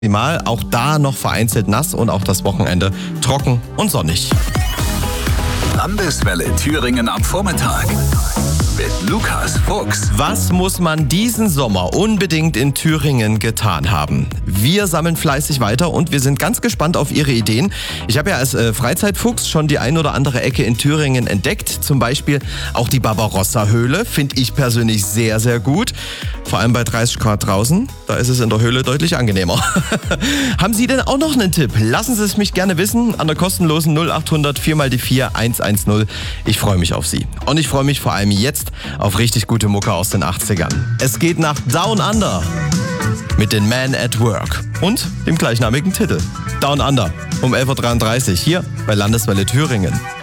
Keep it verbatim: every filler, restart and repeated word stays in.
Mal auch da noch vereinzelt nass und auch das Wochenende trocken und sonnig. Landeswelle Thüringen am Vormittag mit Lukas Fuchs. Was muss man diesen Sommer unbedingt in Thüringen getan haben? Wir sammeln fleißig weiter und wir sind ganz gespannt auf Ihre Ideen. Ich habe ja als äh, Freizeitfuchs schon die ein oder andere Ecke in Thüringen entdeckt. Zum Beispiel auch die Barbarossa-Höhle, finde ich persönlich sehr, sehr gut. Vor allem bei dreißig Grad draußen, da ist es in der Höhle deutlich angenehmer. Haben Sie denn auch noch einen Tipp? Lassen Sie es mich gerne wissen an der kostenlosen null acht hundert vier mal die vier eins eins null. Ich freue mich auf Sie. Und ich freue mich vor allem jetzt auf richtig gute Mucke aus den achtzigern. Es geht nach Down Under mit den Men at Work und dem gleichnamigen Titel. Down Under um elf Uhr dreiunddreißig hier bei Landeswelle Thüringen.